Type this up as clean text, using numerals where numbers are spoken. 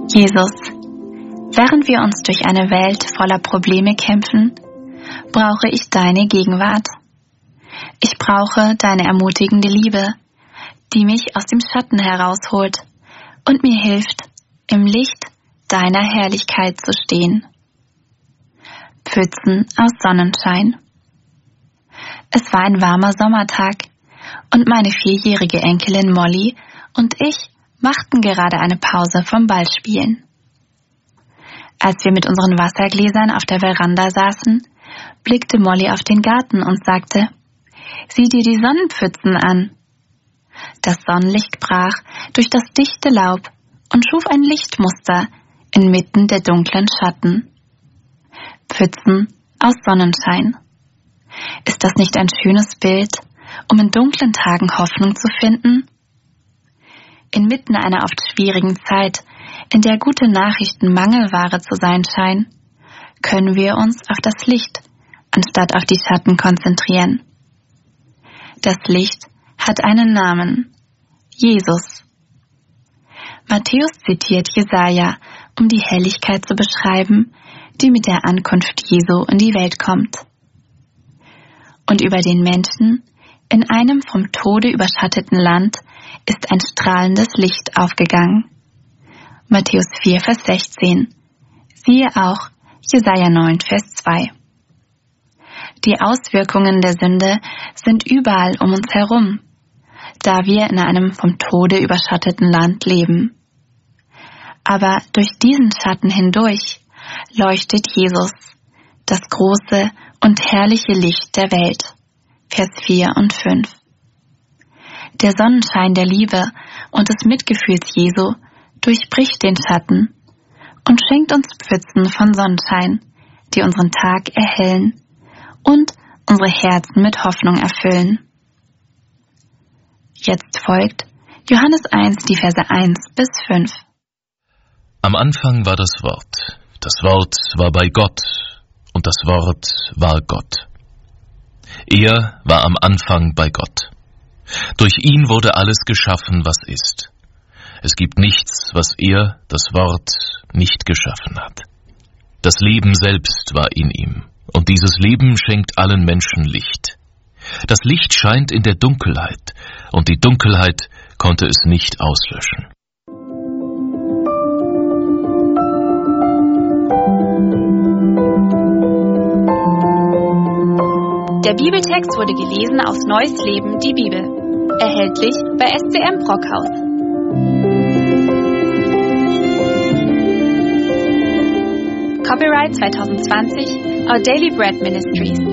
Jesus, während wir uns durch eine Welt voller Probleme kämpfen, brauche ich deine Gegenwart. Ich brauche deine ermutigende Liebe, die mich aus dem Schatten herausholt und mir hilft, im Licht deiner Herrlichkeit zu stehen. Pfützen aus Sonnenschein. Es war ein warmer Sommertag und meine 4-jährige Enkelin Molly und ich machten gerade eine Pause vom Ballspielen. Als wir mit unseren Wassergläsern auf der Veranda saßen, blickte Molly auf den Garten und sagte: Sieh dir die Sonnenpfützen an. Das Sonnenlicht brach durch das dichte Laub und schuf ein Lichtmuster inmitten der dunklen Schatten. Pfützen aus Sonnenschein. Ist das nicht ein schönes Bild, um in dunklen Tagen Hoffnung zu finden? Inmitten einer oft schwierigen Zeit, in der gute Nachrichten Mangelware zu sein scheinen, können wir uns auf das Licht anstatt auf die Schatten konzentrieren. Das Licht hat einen Namen: Jesus. Matthäus zitiert Jesaja, um die Helligkeit zu beschreiben, die mit der Ankunft Jesu in die Welt kommt. Und über den Menschen, in einem vom Tode überschatteten Land, ist ein strahlendes Licht aufgegangen. Matthäus 4, Vers 16. Siehe auch Jesaja 9, Vers 2. Die Auswirkungen der Sünde sind überall um uns herum, da wir in einem vom Tode überschatteten Land leben. Aber durch diesen Schatten hindurch leuchtet Jesus, das große und herrliche Licht der Welt. Vers 4 und 5. Der Sonnenschein der Liebe und des Mitgefühls Jesu durchbricht den Schatten und schenkt uns Pfützen von Sonnenschein, die unseren Tag erhellen und unsere Herzen mit Hoffnung erfüllen. Jetzt folgt Johannes 1, die Verse 1 bis 5. Am Anfang war das Wort war bei Gott, und das Wort war Gott. Er war am Anfang bei Gott. Durch ihn wurde alles geschaffen, was ist. Es gibt nichts, was er, das Wort, nicht geschaffen hat. Das Leben selbst war in ihm, und dieses Leben schenkt allen Menschen Licht. Das Licht scheint in der Dunkelheit, und die Dunkelheit konnte es nicht auslöschen. Der Bibeltext wurde gelesen aus Neues Leben, die Bibel. Erhältlich bei SBM Brockhaus. Copyright 2020, Our Daily Bread Ministries.